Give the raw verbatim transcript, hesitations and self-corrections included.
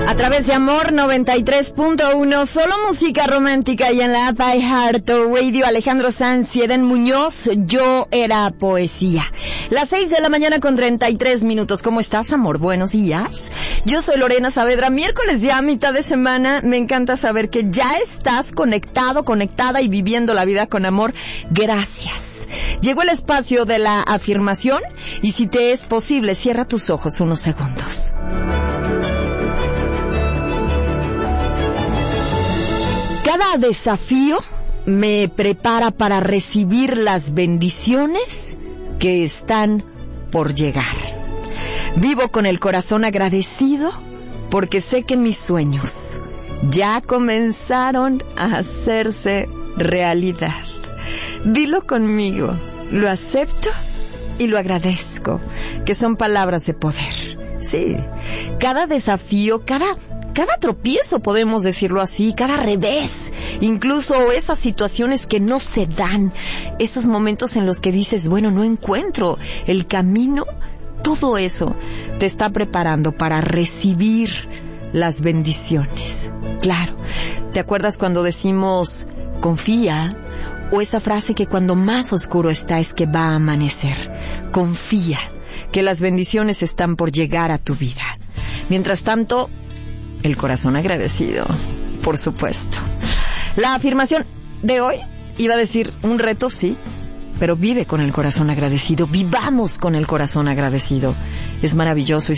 A través de Amor noventa y tres punto uno, solo música romántica, y en la app iHeartRadio, Alejandro Sanz y Eden Muñoz, Yo Era Poesía. Las seis de la mañana con treinta y tres minutos. ¿Cómo estás, amor? Buenos días. Yo soy Lorena Saavedra. Miércoles ya, mitad de semana. Me encanta saber que ya estás conectado, conectada y viviendo la vida con amor. Gracias. Llegó el espacio de la afirmación y si te es posible, cierra tus ojos unos segundos. Cada desafío me prepara para recibir las bendiciones que están por llegar. Vivo con el corazón agradecido porque sé que mis sueños ya comenzaron a hacerse realidad. Dilo conmigo, lo acepto y lo agradezco, que son palabras de poder. Sí, cada desafío, cada... Cada tropiezo, podemos decirlo así, cada revés, incluso esas situaciones que no se dan, esos momentos en los que dices, bueno, no encuentro el camino, todo eso te está preparando para recibir las bendiciones. Claro, ¿te acuerdas cuando decimos confía? O esa frase que cuando más oscuro está es que va a amanecer. Confía que las bendiciones están por llegar a tu vida. Mientras tanto, el corazón agradecido, por supuesto. La afirmación de hoy iba a decir un reto, sí, pero vive con el corazón agradecido. Vivamos con el corazón agradecido. Es maravilloso.